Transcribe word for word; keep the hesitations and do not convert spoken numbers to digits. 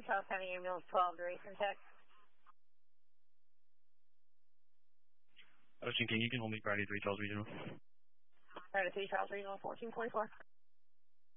Charles County Ambulance twelve to Racing Tech. Ocean King, you can hold me Friday three Charles Regional. Friday three Charles Regional, fourteen forty-four.